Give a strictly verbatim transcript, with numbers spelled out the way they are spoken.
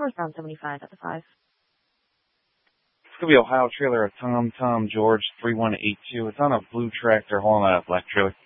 northbound seventy-five at the five. It's going to be Ohio trailer of Tom Tom George three one eight two. It's on a blue tractor hauling a black trailer.